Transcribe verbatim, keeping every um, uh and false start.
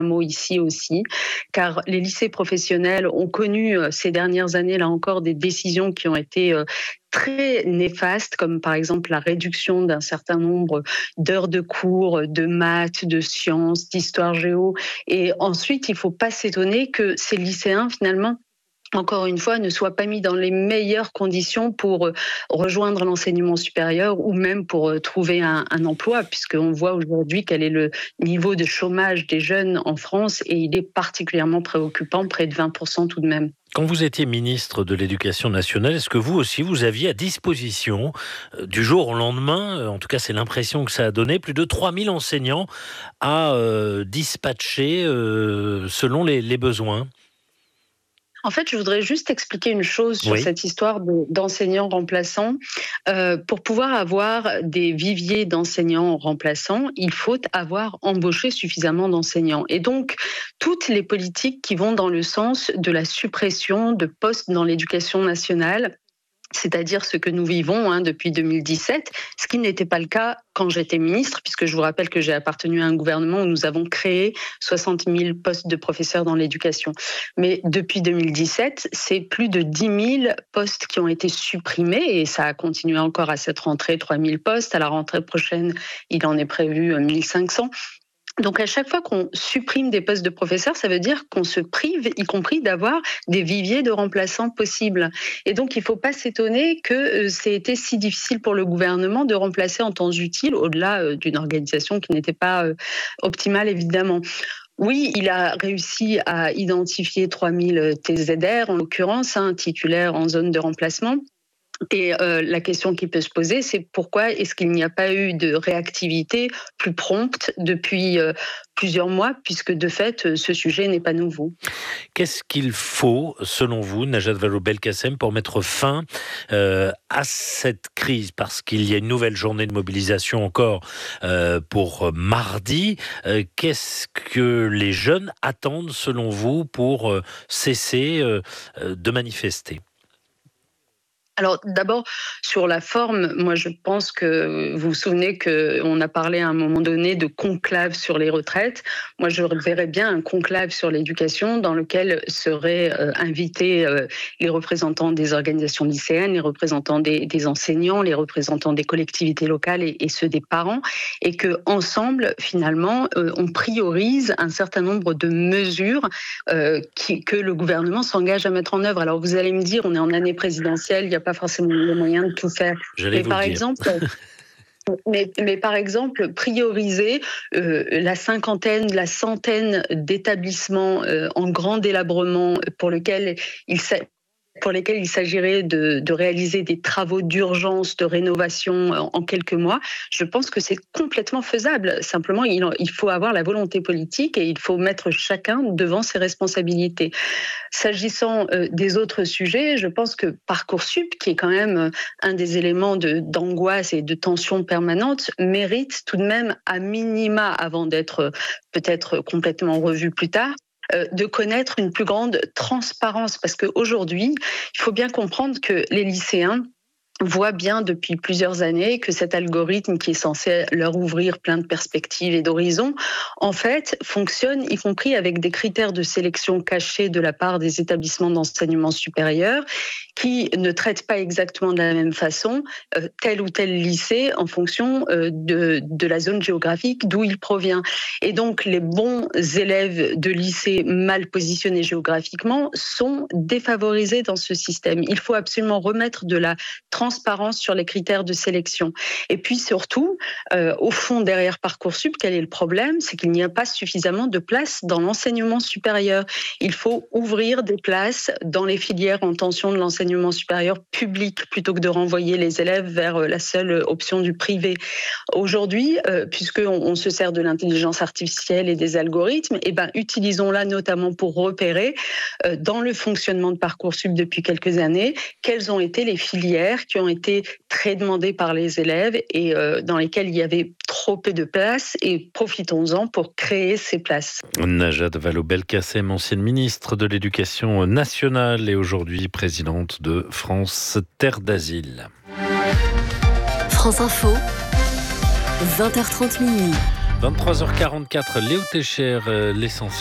mot ici aussi, car les lycées professionnels ont connu euh, ces dernières années, là encore, des décisions qui ont été euh, très néfastes, comme par exemple la réduction d'un certain nombre d'heures de cours, de maths, de sciences, d'histoire géo. Et ensuite, il ne faut pas s'étonner que ces lycéens, finalement, encore une fois, ne soient pas mis dans les meilleures conditions pour euh, rejoindre l'enseignement supérieur ou même pour euh, trouver un, un emploi, puisqu'on voit aujourd'hui quel est le niveau de chômage des jeunes en France et il est particulièrement préoccupant, près de vingt pour cent tout de même. Quand vous étiez ministre de l'Éducation nationale, est-ce que vous aussi, vous aviez à disposition, euh, du jour au lendemain, euh, en tout cas c'est l'impression que ça a donné, plus de trois mille enseignants à euh, dispatcher euh, selon les, les besoins? En fait, je voudrais juste expliquer une chose sur Oui. cette histoire de- d'enseignants remplaçants. Euh, pour pouvoir avoir des viviers d'enseignants remplaçants, il faut avoir embauché suffisamment d'enseignants. Et donc, toutes les politiques qui vont dans le sens de la suppression de postes dans l'éducation nationale, c'est-à-dire ce que nous vivons hein, depuis deux mille dix-sept, ce qui n'était pas le cas quand j'étais ministre, puisque je vous rappelle que j'ai appartenu à un gouvernement où nous avons créé soixante mille postes de professeurs dans l'éducation. Mais depuis deux mille dix-sept, c'est plus de dix mille postes qui ont été supprimés et ça a continué encore à cette rentrée, trois mille postes. À la rentrée prochaine, il en est prévu mille cinq cents. Donc à chaque fois qu'on supprime des postes de professeurs, ça veut dire qu'on se prive, y compris d'avoir des viviers de remplaçants possibles. Et donc il ne faut pas s'étonner que c'est été si difficile pour le gouvernement de remplacer en temps utile, au-delà d'une organisation qui n'était pas optimale évidemment. Oui, il a réussi à identifier trois mille T Z R, en l'occurrence, hein, titulaires en zone de remplacement. Et euh, la question qui peut se poser, c'est pourquoi est-ce qu'il n'y a pas eu de réactivité plus prompte depuis euh, plusieurs mois, puisque de fait, ce sujet n'est pas nouveau. Qu'est-ce qu'il faut, selon vous, Najat Vallaud-Belkacem, pour mettre fin euh, à cette crise? Parce qu'il y a une nouvelle journée de mobilisation encore euh, pour mardi. Euh, qu'est-ce que les jeunes attendent, selon vous, pour euh, cesser euh, de manifester? Alors d'abord, sur la forme, moi je pense que vous vous souvenez qu'on a parlé à un moment donné de conclave sur les retraites. Moi je verrais bien un conclave sur l'éducation dans lequel seraient euh, invités euh, les représentants des organisations lycéennes, les représentants des, des enseignants, les représentants des collectivités locales et, et ceux des parents, et qu'ensemble, finalement, euh, on priorise un certain nombre de mesures euh, qui, que le gouvernement s'engage à mettre en œuvre. Alors vous allez me dire, on est en année présidentielle, il n'y a pas forcément les moyens de tout faire. J'allais Mais vous par le dire. exemple, mais, mais par exemple, prioriser euh, la cinquantaine, la centaine d'établissements euh, en grand délabrement pour lesquels il s'agit pour lesquels il s'agirait de, de réaliser des travaux d'urgence, de rénovation en, en quelques mois, je pense que c'est complètement faisable. Simplement, il, il faut avoir la volonté politique et il faut mettre chacun devant ses responsabilités. S'agissant euh, des autres sujets, je pense que Parcoursup, qui est quand même euh, un des éléments de, d'angoisse et de tension permanente, mérite tout de même à minima, avant d'être euh, peut-être complètement revu plus tard, de connaître une plus grande transparence. Parce qu'aujourd'hui, il faut bien comprendre que les lycéens voient bien depuis plusieurs années que cet algorithme qui est censé leur ouvrir plein de perspectives et d'horizons, en fait, fonctionne y compris avec des critères de sélection cachés de la part des établissements d'enseignement supérieur qui ne traitent pas exactement de la même façon euh, tel ou tel lycée en fonction euh, de, de la zone géographique d'où il provient. Et donc, les bons élèves de lycée mal positionnés géographiquement sont défavorisés dans ce système. Il faut absolument remettre de la transparence sur les critères de sélection. Et puis surtout, euh, au fond, derrière Parcoursup, quel est le problème? C'est qu'il n'y a pas suffisamment de places dans l'enseignement supérieur. Il faut ouvrir des places dans les filières en tension de l'enseignement supérieur public plutôt que de renvoyer les élèves vers la seule option du privé. Aujourd'hui, euh, puisqu'on on se sert de l'intelligence artificielle et des algorithmes, eh ben, utilisons-la notamment pour repérer euh, dans le fonctionnement de Parcoursup depuis quelques années quelles ont été les filières qui ont été très demandées par les élèves et euh, dans lesquelles il y avait trop peu de places, et profitons-en pour créer ces places. Najat Vallaud-Belkacem, ancienne ministre de l'Éducation nationale et aujourd'hui présidente de France Terre d'Asile. France Info, vingt heures trente minuit. vingt-trois heures quarante-quatre, Léo Técher, euh, l'essentiel.